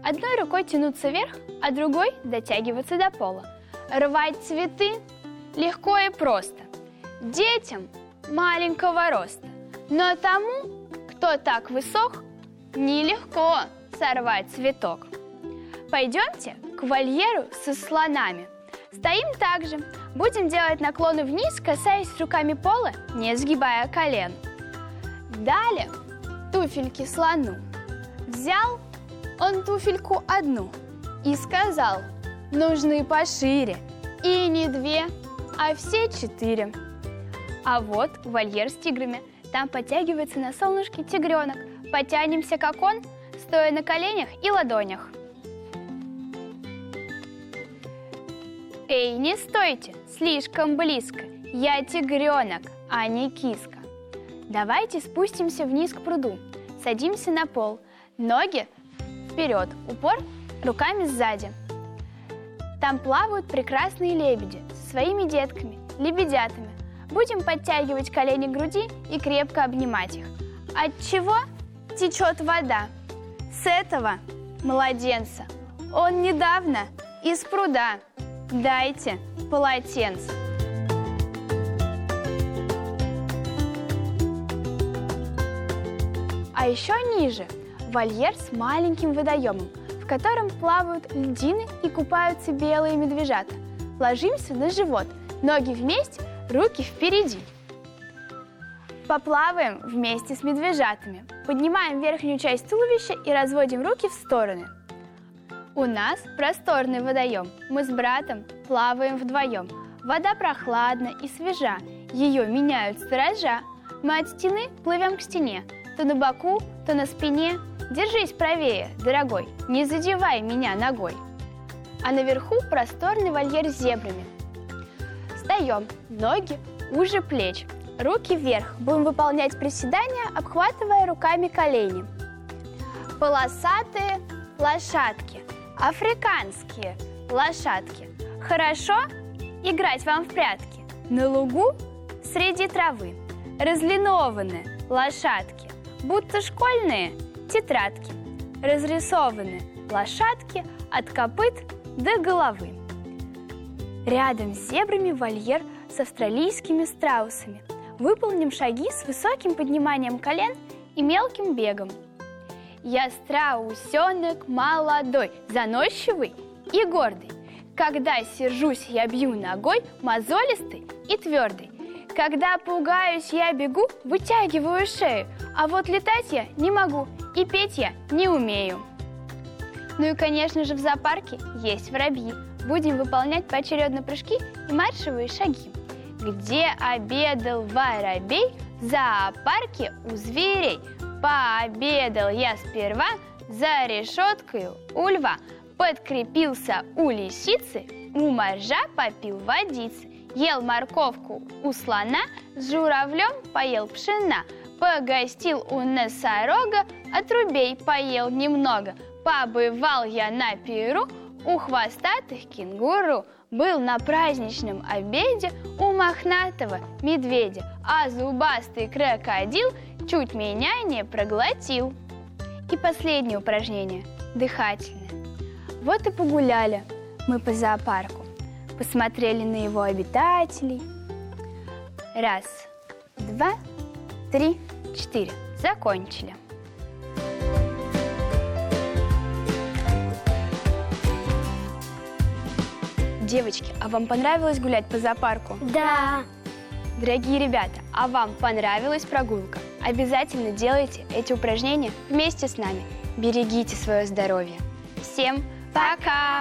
Одной рукой тянуться вверх, а другой дотягиваться до пола. Рвать цветы легко и просто. Детям маленького роста. Но тому, кто так высок, нелегко сорвать цветок. Пойдемте к вольеру со слонами. Стоим так же. Будем делать наклоны вниз, касаясь руками пола, не сгибая колен. Далее туфельки слону. Взял он туфельку одну и сказал: нужны пошире. И не 2, а все 4. А вот вольер с тиграми. Там подтягивается на солнышке тигренок. Потянемся, как он, стоя на коленях и ладонях. Эй, не стойте, слишком близко. Я тигренок, а не киска. Давайте спустимся вниз к пруду. Садимся на пол. Ноги вперед, упор руками сзади. Там плавают прекрасные лебеди со своими детками, лебедятами. Будем подтягивать колени к груди и крепко обнимать их. От чего течет вода? С этого младенца. Он недавно из пруда. Дайте полотенце. А еще ниже вольер с маленьким водоемом, в котором плавают льдины и купаются белые медвежата. Ложимся на живот, ноги вместе, руки впереди. Поплаваем вместе с медвежатами. Поднимаем верхнюю часть туловища и разводим руки в стороны. У нас просторный водоем. Мы с братом плаваем вдвоем. Вода прохладна и свежа. Ее меняют сторожа. Мы от стены плывем к стене. То на боку, то на спине. Держись правее, дорогой, не задевай меня ногой. А наверху просторный вольер с зебрами. Встаем, ноги уже плеч. Руки вверх. Будем выполнять приседания, обхватывая руками колени. Полосатые лошадки. Африканские лошадки. Хорошо играть вам в прятки на лугу среди травы. Разлинованные лошадки, будто школьные тетрадки. Разрисованы лошадки от копыт до головы. Рядом с зебрами вольер с австралийскими страусами. Выполним шаги с высоким подниманием колен и мелким бегом. Я страусенок молодой, заносчивый и гордый. Когда сержусь, я бью ногой, мозолистой и твердой. Когда пугаюсь, я бегу, вытягиваю шею. А вот летать я не могу и петь я не умею. Ну и, конечно же, в зоопарке есть воробьи. Будем выполнять поочередно прыжки и маршевые шаги. Где обедал воробей? В зоопарке у зверей. Пообедал я сперва за решеткой у льва. Подкрепился у лисицы, у моржа попил водицы. Ел морковку у слона, с журавлем поел пшена. Погостил у носорога, отрубей поел немного. Побывал я на пиру у хвостатых кенгуру. Был на праздничном обеде у мохнатого медведя, а зубастый крокодил чуть меня не проглотил. И последнее упражнение – дыхательное. Вот и погуляли мы по зоопарку, посмотрели на его обитателей. 1, 2, 3, 4. Закончили. Девочки, а вам понравилось гулять по зоопарку? Да. Дорогие ребята, а вам понравилась прогулка? Обязательно делайте эти упражнения вместе с нами. Берегите свое здоровье. Всем пока!